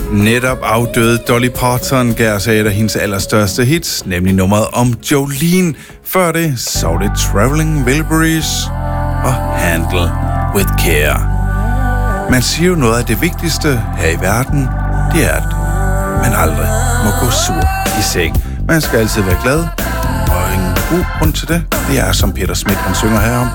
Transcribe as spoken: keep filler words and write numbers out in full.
Netop afdøde Dolly Parton gav os et af hendes allerstørste hits, nemlig nummeret om Jolene. Før det så det Traveling Wilburys og Handle with Care. Man siger jo noget af det vigtigste her i verden, det er, at man aldrig må gå sur i seng. Man skal altid være glad, og en god grund til det, det er, som Peter Smith han synger her om,